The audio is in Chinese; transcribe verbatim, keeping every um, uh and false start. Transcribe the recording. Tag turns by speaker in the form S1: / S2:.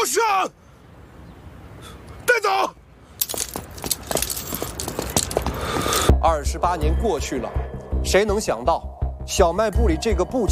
S1: 是啊！带走。
S2: 二十八年过去了，谁能想到小卖部里这个不